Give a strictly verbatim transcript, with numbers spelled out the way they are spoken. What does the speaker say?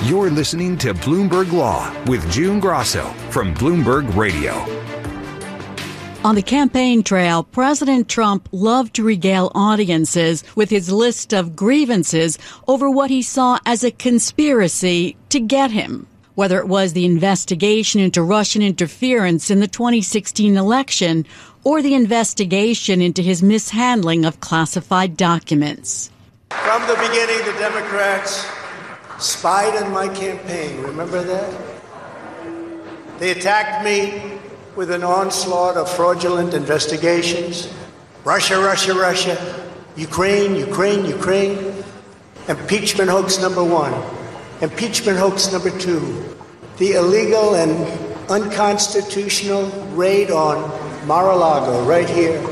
You're listening to Bloomberg Law with June Grosso from Bloomberg Radio. On the campaign trail, President Trump loved to regale audiences with his list of grievances over what he saw as a conspiracy to get him. Whether it was the investigation into Russian interference in the twenty sixteen election or the investigation into his mishandling of classified documents. From the beginning, the Democrats spied on my campaign. Remember that? They attacked me with an onslaught of fraudulent investigations. Russia, Russia, Russia. Ukraine, Ukraine, Ukraine. Impeachment hoax number one. Impeachment hoax number two. The illegal and unconstitutional raid on Mar-a-Lago right here.